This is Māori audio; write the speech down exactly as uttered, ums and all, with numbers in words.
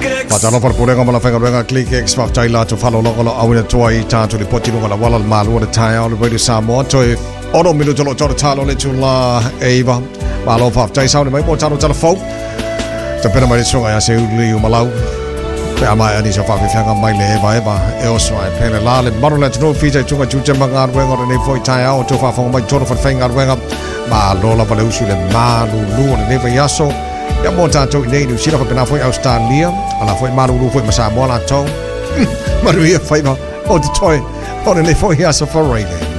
Patalo for pulling on la finger ring click expect Taylor to follow local awin toy ta to the potino la wala malu the tie all the way to Samoa toy auto minuto lo to talo le la eva malo fa tai sound mai mo talo talo fo te pena mai so ya se uli malau pe ama ani so fa fianga mai le vai ba e o so ai pele la le maro le no feature tunga chuche manga wenga ne foi tai au to fa fa mai to fa finger wenga ma lo la vale usu le malu lu ne ve yaso ya mo tanto nei ni sira fa foi Australia ala foi malu lu foi masa mo la to maru ia foi ba o de toy o ne foi yaso for rain